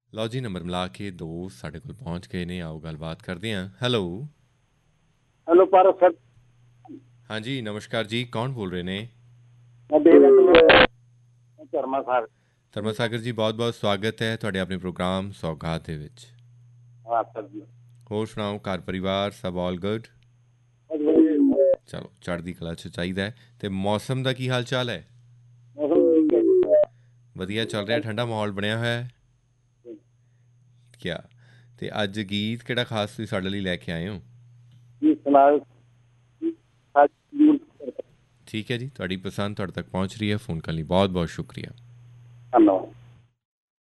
ਲਓ ਜੀ, ਨੰਬਰ ਮਿਲਾ ਕੇ ਦੋ ਸਾਡੇ ਕੋਲ ਪਹੁੰਚ ਗਏ ਨੇ। ਆਓ ਗੱਲਬਾਤ ਕਰਦੇ ਹਾਂ। ਹੈਲੋ। ਹੈਲੋ ਪਾਰਸ ਸਰ। ਹਾਂਜੀ, ਨਮਸਕਾਰ ਜੀ। ਕੌਣ ਬੋਲ ਰਹੇ ਨੇ? ਧਰਮਾ ਸਰ। ਧਰਮਾ ਸਾਗਰ ਜੀ, ਬਹੁਤ ਬਹੁਤ ਸਵਾਗਤ ਹੈ ਤੁਹਾਡੇ ਆਪਣੇ ਪ੍ਰੋਗਰਾਮ ਸੌਗਾਤ ਦੇ ਵਿੱਚ। ਹਾਂ ਸਰ ਜੀ। ਹੋਰ ਸੁਣਾਓ, ਘਰ ਪਰਿਵਾਰ ਸਭ ਆਲ ਗੁੱਡ? ਚਲੋ, ਚੜ੍ਹਦੀ ਕਲਾ 'ਚ ਚਾਹੀਦਾ ਹੈ। ਅਤੇ ਮੌਸਮ ਦਾ ਕੀ ਹਾਲ ਚਾਲ ਹੈ? ਵਧੀਆ ਚੱਲ ਰਿਹਾ, ਠੰਡਾ ਮਾਹੌਲ ਬਣਿਆ ਹੋਇਆ ਹੈ ਕਿਆ? ਅਤੇ ਅੱਜ ਗੀਤ ਕਿਹੜਾ ਖਾਸ ਤੁਸੀਂ ਸਾਡੇ ਲਈ ਲੈ ਕੇ ਆਏ ਹੋ? ਠੀਕ ਹੈ ਜੀ, ਤੁਹਾਡੀ ਪਸੰਦ ਤੁਹਾਡੇ ਤੱਕ ਪਹੁੰਚ ਰਹੀ ਹੈ। ਫੋਨ ਕਰਨ ਲਈ ਬਹੁਤ ਬਹੁਤ ਸ਼ੁਕਰੀਆ। ਧੰਨਵਾਦ।